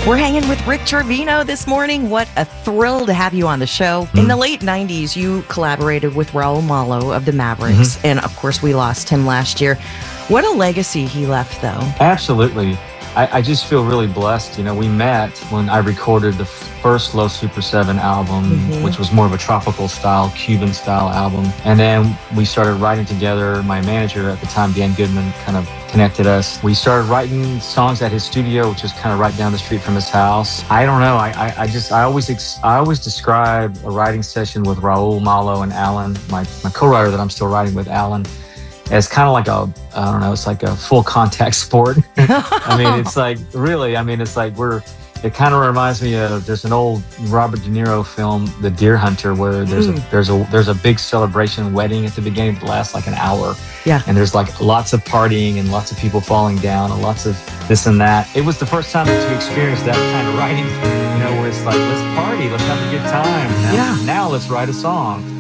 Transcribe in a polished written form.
We're hanging with Rick Trevino this morning. What a thrill to have you on the show. In the late 90s, you collaborated with Raul Malo of the Mavericks. And of course, we lost him last year. What a legacy he left, though. Absolutely. I just feel really blessed. You know, we met when I recorded the first Los Super 7 album, which was more of a tropical style, Cuban style album. And then we started writing together. My manager at the time, Dan Goodman, kind of connected us. We started writing songs at his studio, which is kind of right down the street from his house. I don't know. I always describe a writing session with Raul Malo and Alan, my co-writer that I'm still writing with, Alan, as kind of like it's like a full contact sport. I mean, it's like really, it's like it kind of reminds me of, there's an old Robert De Niro film, The Deer Hunter, where there's a big celebration wedding at the beginning that lasts like an hour. Yeah. And there's like lots of partying and lots of people falling down and lots of this and that. It was the first time to experience that kind of writing, where it's like, let's party, let's have a good time. Now let's write a song.